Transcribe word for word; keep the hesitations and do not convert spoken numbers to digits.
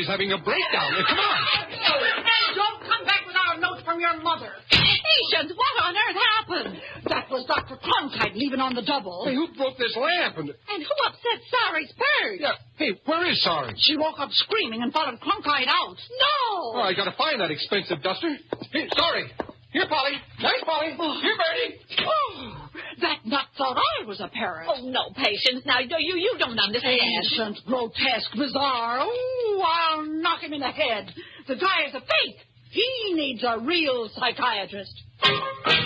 Sally's having a breakdown. Come on. And don't come back with our note from your mother. Patience, what on earth happened? That was Doctor Cronkite leaving on the double. Hey, who broke this lamp? And... And who upset Sari's purse? Yeah. Hey, where is Sari? She woke up screaming and followed Cronkite out. No! Oh, I gotta find that expensive duster. Hey, Sari. Here, Polly. Nice, Polly. Oh. Here, Bertie. Oh, that nut thought I was a parrot. Oh, no, Patience. Now, you, you, you don't understand. Ancient, grotesque, bizarre. Oh, I'll knock him in the head. The guy is a fake. He needs a real psychiatrist.